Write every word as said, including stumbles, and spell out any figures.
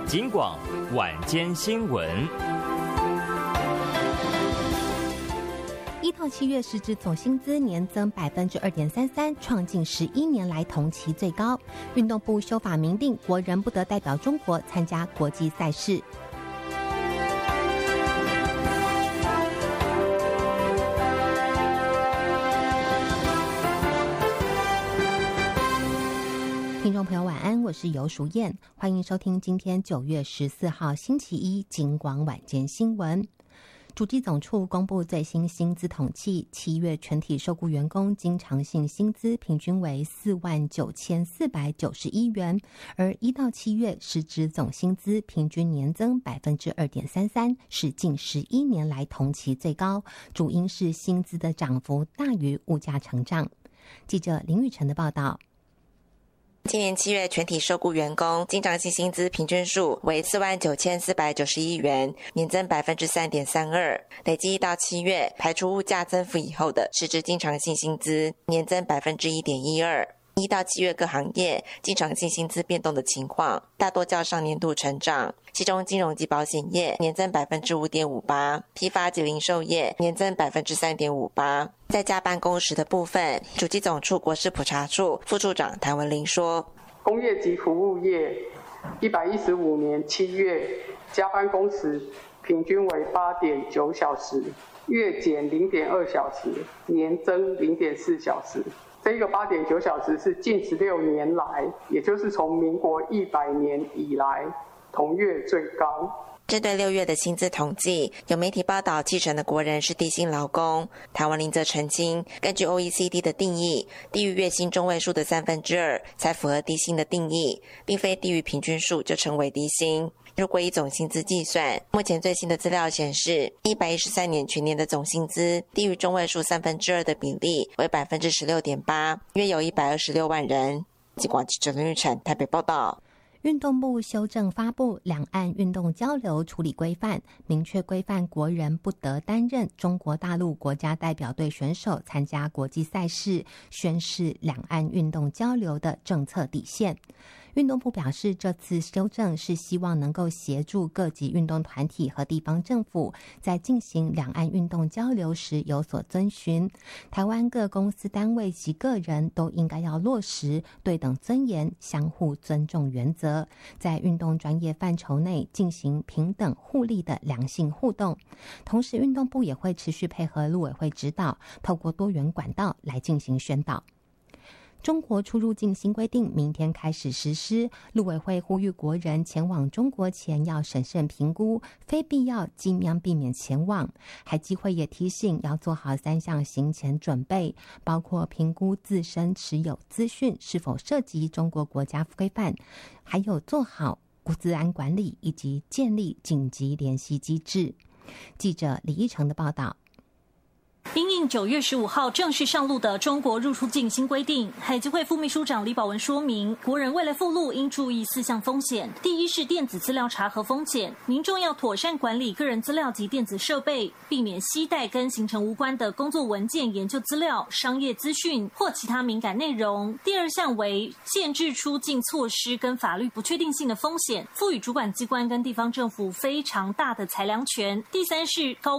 警广晚间新闻。 一到七月实质总薪资年增百分之二点三三，创近十一年来同期最高。运动部修法明定，国人不得代表中国参加国际赛事。听众朋友晚安，我是游淑燕，欢迎收听今天九月十四号星期一警广晚间新闻。主计总处公布最新薪资统计，七月全体受雇员工经常性薪资平均为四万九千四百九十一元，而一到七月实质总薪资平均年增百分之二点三三，是近十一年来同期最高，主因是薪资的涨幅大于物价成长。记者林雨晨的报道。 今年七月全体受雇员工经常性薪资平均数为四万九千四百九十一元，年增百分之三点三二。累计一到七月，排除物价增幅以后的实质经常性薪资年增百分之一点一二。一到七月各行业经常性薪资变动的情况，大多较上年度成长。其中金融及保险业年增百分之五点五八，批发及零售业年增百分之三点五八。在加班工时的部分，主计总处国事普查处副处长谭文玲说， 工业及服务业一百一十五年七月加班工时平均为八点九小时，月减零点二小时，年增零点四小时。这个八点九小时是近十六年来，也就是从民国一百年以来同月最高。 针对六月的薪资统计，有媒体报道七成的国人是低薪劳工。谭文玲则澄清，根据 O E C D 的定义，低于月薪中位数的三分之二才符合低薪的定义，并非低于平均数就称为低薪。如果以总薪资计算，目前最新的资料显示，一百一十三年全年的总薪资低于中位数三分之二的比例为百分之十六点八，约有一百二十六万人。警广记者林玉成台北报道。 运动部修正发布《两岸运动交流处理规范》，明确规范国人不得担任中国大陆国家代表队选手参加国际赛事，宣示两岸运动交流的政策底线。运动部表示，这次修正是希望能够协助各级运动团体和地方政府在进行两岸运动交流时有所遵循。台湾各公司单位及个人都应该要落实对等尊严、相互尊重原则，在运动专业范畴内进行平等互利的良性互动。同时，运动部也会持续配合陆委会指导，透过多元管道来进行宣导。中国出入境新规定明天开始实施，陆委会呼吁国人前往中国前要审慎评估，非必要尽量避免前往。海基会也提醒要做好三项行前准备，包括评估自身持有资讯是否涉及中国国家规范，还有做好资安管理以及建立紧急联系机制。记者李一成的报道。 因应九月十五号正式上路的中国入出境新规定，海基会副秘书长李宝文说明，国人为了赴陆应注意四项风险。第一是电子资料查核风险，民众要妥善管理个人资料及电子设备，避免携带跟行程无关的工作文件、研究资料、商业资讯或其他敏感内容。第二项为限制出境措施跟法律不确定性的风险，赋予主管机关跟地方政府非常大的裁量权。第三是高